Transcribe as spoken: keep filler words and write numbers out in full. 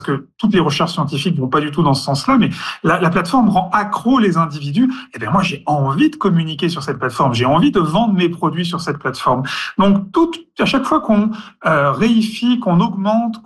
que toutes les recherches scientifiques vont pas du tout dans ce sens-là, mais la, la plateforme rend accro les individus. Et bien moi, j'ai envie de communiquer sur cette plateforme, j'ai envie de vendre mes produits sur cette plateforme. Donc, tout, à chaque fois qu'on euh, réifie, qu'on augmente,